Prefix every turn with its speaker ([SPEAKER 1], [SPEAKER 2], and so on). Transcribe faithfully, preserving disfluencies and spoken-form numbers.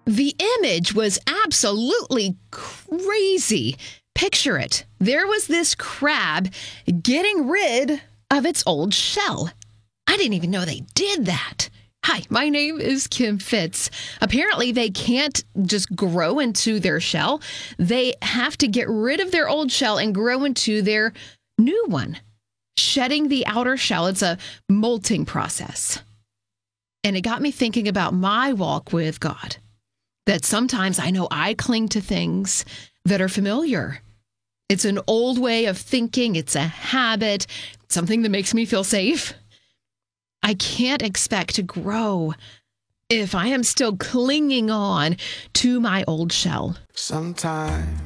[SPEAKER 1] The image was absolutely crazy. Picture it. There was this crab getting rid of its old shell. I didn't even know they did that. Hi, my name is Kim Fitz. Apparently, they can't just grow into their shell. They have to get rid of their old shell and grow into their new one. Shedding the outer shell, it's a molting process. And it got me thinking about my walk with God. That sometimes I know I cling to things that are familiar. It's an old way of thinking. It's a habit, something that makes me feel safe. I can't expect to grow if I am still clinging on to my old shell.
[SPEAKER 2] Sometimes